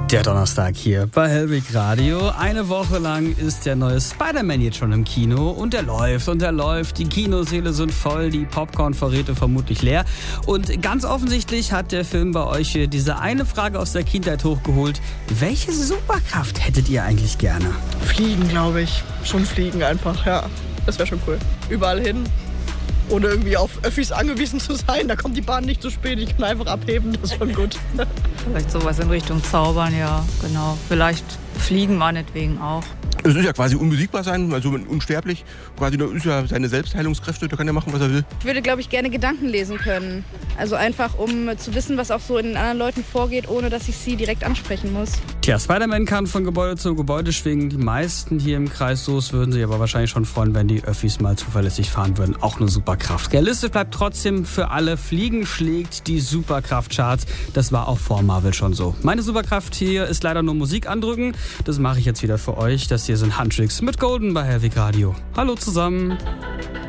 Der Donnerstag hier bei Hellwig Radio. Eine Woche lang ist der neue Spider-Man jetzt schon im Kino und er läuft und er läuft. Die Kinosäle sind voll, die Popcorn-Vorräte vermutlich leer. Und ganz offensichtlich hat der Film bei euch diese eine Frage aus der Kindheit hochgeholt. Welche Superkraft hättet ihr eigentlich gerne? Fliegen, glaube ich. Schon fliegen einfach, ja. Das wäre schon cool. Überall hin. Ohne irgendwie auf Öffis angewiesen zu sein. Da kommt die Bahn nicht zu spät. Ich kann einfach abheben. Das ist schon gut. Vielleicht sowas in Richtung Zaubern, ja, genau. Vielleicht fliegen meinetwegen auch. Es ist ja quasi unbesiegbar sein, also unsterblich. Quasi, da ist ja seine Selbstheilungskräfte, da kann er machen, was er will. Ich würde, glaube ich, gerne Gedanken lesen können. Also einfach, um zu wissen, was auch so in den anderen Leuten vorgeht, ohne dass ich sie direkt ansprechen muss. Tja, Spider-Man kann von Gebäude zu Gebäude schwingen. Die meisten hier im Kreis Soest würden sich aber wahrscheinlich schon freuen, wenn die Öffis mal zuverlässig fahren würden. Auch eine Superkraft. Realistisch bleibt trotzdem für alle. Fliegen schlägt die Superkraftcharts. Das war auch vor Marvel schon so. Meine Superkraft hier ist leider nur Musik andrücken. Das mache ich jetzt wieder für euch. Das hier sind Handtricks mit Golden bei Hellwig Radio. Hallo zusammen.